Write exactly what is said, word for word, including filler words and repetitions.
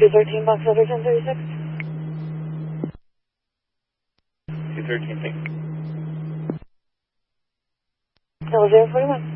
two thirteen Box Elder ten thirty-six. two thirteen, thanks. Double zero forty-one.